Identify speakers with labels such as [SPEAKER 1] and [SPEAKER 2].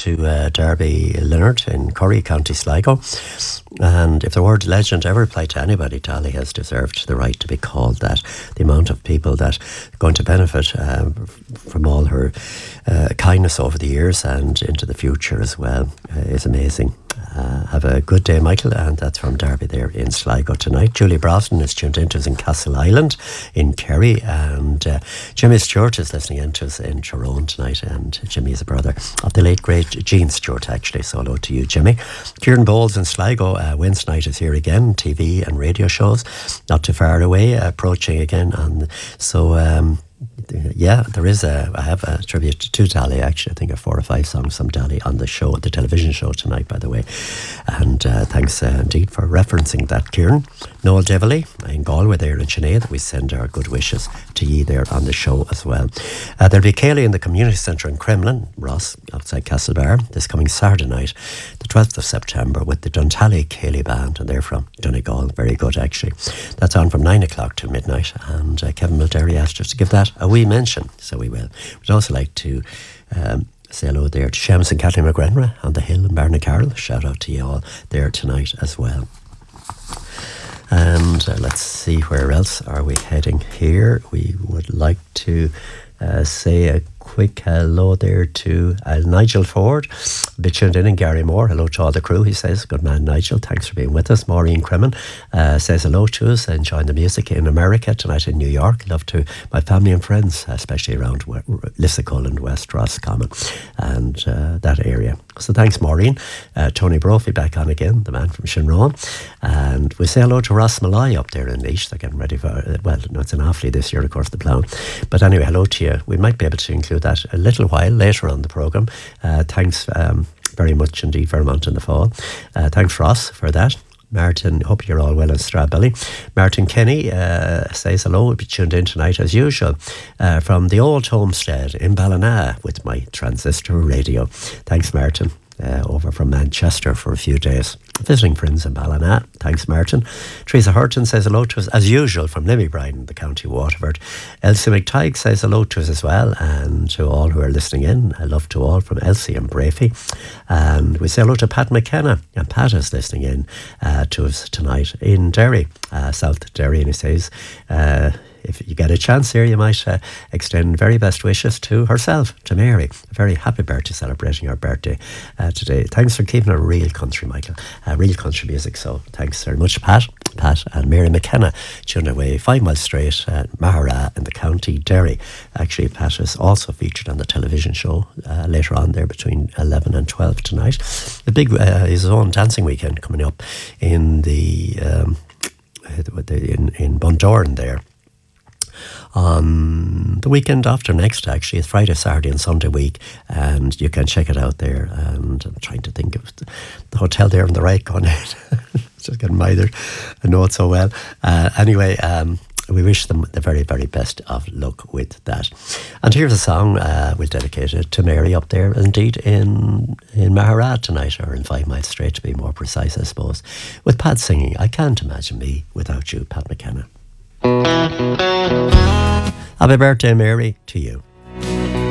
[SPEAKER 1] to Derby Leonard in Curry, County Sligo. And if the word legend ever applied to anybody, Dolly has deserved the right to be called that. The amount of people that are going to benefit from all her kindness over the years and into the future as well is amazing. Have a good day, Michael, and that's from Derby there in Sligo tonight. Julie Broughton is tuned into us in Castle Island in Kerry, and Jimmy Stewart is listening into us in Tyrone tonight, and Jimmy is a brother of the late great Gene Stewart, actually, so hello to you, Jimmy. Kieran Bowles in Sligo, Wednesday night is here again, TV and radio shows, not too far away, approaching again, and so yeah, there is I have a tribute to Dolly, actually. I think 4 or 5 songs from Dolly on the show, the television show tonight, by the way. And thanks indeed for referencing that, Kieran. Noel Devilly in Galway there in Sinead, we send our good wishes to ye there on the show as well. There'll be Kaylee in the Community Centre in Kremlin, Ross, outside Castlebar, this coming Saturday night, the 12th of September, with the Duntally Kaylee Band, and they're from Donegal. Very good, actually. That's on from 9 o'clock till midnight, and Kevin Mulderry asked us to give that a wee mention, so we will. We'd also like to say hello there to Seamus and Kathleen McGrenra on the hill in Barnacarroll. Shout out to you all there tonight as well. And let's see, where else are we heading here? We would like to say a quick hello there to Nigel Ford, a bit tuned in Gary Moore. Hello to all the crew, he says. Good man, Nigel. Thanks for being with us. Maureen Cremin says hello to us, enjoying the music in America tonight in New York. Love to my family and friends, especially around Lissacull and West Roscommon and that area. So thanks, Maureen. Tony Brophy back on again, the man from Shinrone. And we say hello to Ross Malloy up there in Laois. They're getting ready for, well, no, it's an Offaly this year, of course, the Plough. But anyway, hello to you. We might be able to include that a little while later on the programme. Thanks very much indeed, Vermont in the fall. Thanks, Ross, for that. Martin, hope you're all well in Stradbally. Martin Kenny says hello. We'll be tuned in tonight as usual from the old homestead in Ballina with my transistor radio. Thanks, Martin. Over from Manchester for a few days, visiting friends in Ballina. Thanks, Martin. Teresa Hurton says hello to us as usual from Limmy-Brien, the County Waterford. Elsie McTighe says hello to us as well, and to all who are listening in. I love to all from Elsie and Brafey. And we say hello to Pat McKenna, and Pat is listening in to us tonight in Derry, South Derry, and he says if you get a chance here, you might extend very best wishes to herself, to Mary. A very happy birthday, celebrating her birthday today. Thanks for keeping it real country, Michael. Real country music, so thanks very much, Pat and Mary McKenna, tuned away 5 miles straight at Mahara in the County Derry. Actually, Pat is also featured on the television show later on there between 11 and 12 tonight. The big, his own dancing weekend coming up in the in Bundoran there. On the weekend after next, actually, it's Friday, Saturday and Sunday week, and you can check it out there. And I'm trying to think of the hotel there on the right going in. Just getting either. I know it so well. Anyway, we wish them the very, very best of luck with that. And here's a song we'll dedicate it to Mary up there, indeed, in Mahara tonight, or in 5 miles straight to be more precise, I suppose, with Pat singing I Can't Imagine Me Without You, Pat McKenna. Happy birthday, Mary, to you.